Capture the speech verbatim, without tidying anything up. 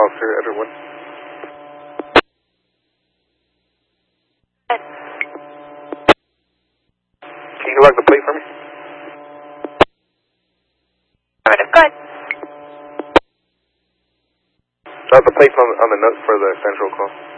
Officer Edward Wood. Can you log the plate for me? Alright, go ahead. Log the plate on, on the notes for the central call.